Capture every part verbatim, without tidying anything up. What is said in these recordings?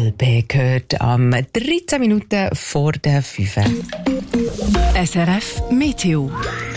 Alpen gehört am dreizehn Minuten vor der fünf. S R F Meteo.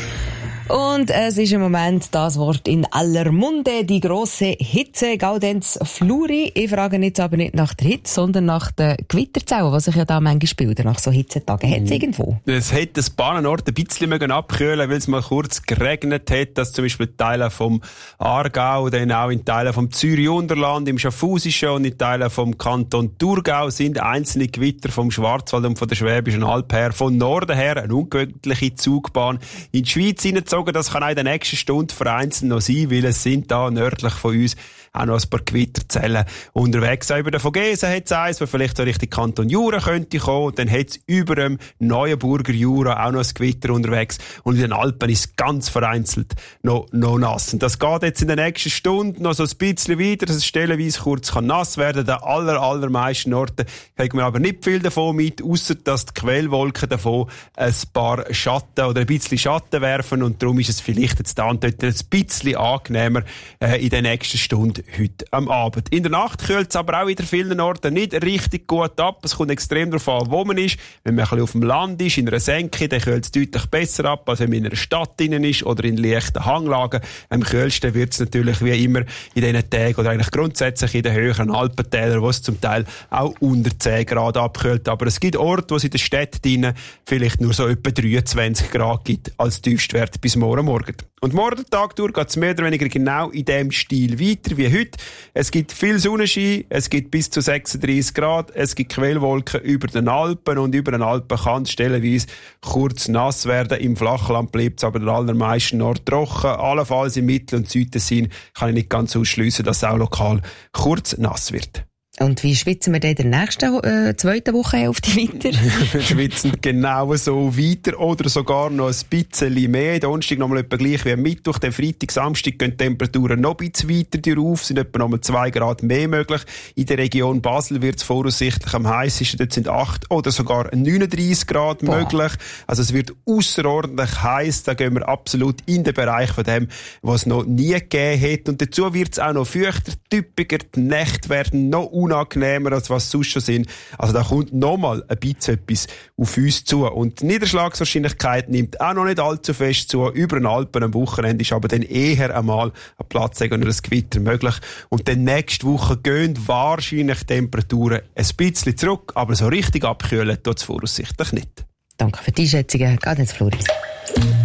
Und es ist im Moment das Wort in aller Munde, die grosse Hitze, Gaudenz Fluri. Ich frage jetzt aber nicht nach der Hitze, sondern nach den Gewitterzauen, was sich ja da manchmal bilden nach so Hitzetagen. Hat es irgendwo? Es hätte ein paar Orte ein bisschen mögen abkühlen, weil es mal kurz geregnet hat, dass zum Beispiel Teile vom Aargau, dann auch in Teilen vom Zürich-Unterland, im Schaffhausischen und in Teilen vom Kanton Thurgau sind einzelne Gewitter vom Schwarzwald und von der Schwäbischen Alb her, von Norden her, eine ungewöhnliche Zugbahn in die Schweiz hineingezogen. Das kann auch in der nächsten Stunde vereinzelt noch sein, weil es sind da nördlich von uns auch noch ein paar Gewitterzellen unterwegs. Auch über den Vogesen hat es eins, wo vielleicht so Richtung Kanton Jura könnte kommen. Und dann hat es über dem Neuenburger Jura auch noch ein Gewitter unterwegs. Und in den Alpen ist es ganz vereinzelt noch, noch nass. Und das geht jetzt in den nächsten Stunden noch so ein bisschen weiter, dass es stellenweise kurz kann nass werden kann. Den aller, allermeisten Orten kriegt man aber nicht viel davon mit, ausser dass die Quellwolken davon ein paar Schatten oder ein bisschen Schatten werfen. Und darum ist es vielleicht jetzt da und dort ein bisschen angenehmer äh, in den nächsten Stunden heute am Abend. In der Nacht kühlt es aber auch wieder vielen Orten nicht richtig gut ab. Es kommt extrem darauf an, wo man ist. Wenn man ein bisschen auf dem Land ist, in einer Senke, dann kühlt es deutlich besser ab, als wenn man in einer Stadt drin ist oder in leichten Hanglagen. Am kühlsten wird es natürlich wie immer in diesen Tagen oder eigentlich grundsätzlich in den höheren Alpentälern, wo es zum Teil auch unter zehn Grad abkühlt. Aber es gibt Orte, wo es in der Stadt drin vielleicht nur so etwa dreiundzwanzig Grad gibt als Tiefstwert bis morgen Morgen. Und morgen Tag durch geht es mehr oder weniger genau in dem Stil weiter wie heute. Es gibt viel Sonnenschein, es gibt bis zu sechsunddreissig Grad, es gibt Quellwolken über den Alpen und über den Alpen kann es stellenweise kurz nass werden. Im Flachland bleibt es aber der allermeisten Ort trocken. Allenfalls im Mittel- und Südtessin kann ich nicht ganz ausschliessen, dass es auch lokal kurz nass wird. Und wie schwitzen wir denn in der nächsten, äh, zweiten Woche auf die weiter? Wir schwitzen genau so weiter oder sogar noch ein bisschen mehr. Donnerstag nochmal etwa gleich wie am Mittwoch. Dann Freitag, Samstag gehen die Temperaturen noch ein bisschen weiter rauf, sind etwa nochmal zwei Grad mehr möglich. In der Region Basel wird es voraussichtlich am heißesten. Dort sind acht oder sogar neununddreissig Grad Boah. möglich. Also es wird außerordentlich heiß. Da gehen wir absolut in den Bereich von dem, was es noch nie gegeben hat. Und dazu wird es auch noch feuchter, typischer. Die Nächte werden noch unangenehmer, als was sonst schon sind. Also da kommt nochmal ein bisschen etwas auf uns zu. Und die Niederschlagswahrscheinlichkeit nimmt auch noch nicht allzu fest zu. Über den Alpen am Wochenende ist aber dann eher einmal ein Platz oder ein Gewitter möglich. Und dann nächste Woche gehen wahrscheinlich die Temperaturen ein bisschen zurück, aber so richtig abkühlen tut es voraussichtlich nicht. Danke für die Einschätzungen. Gaudenz Fluri.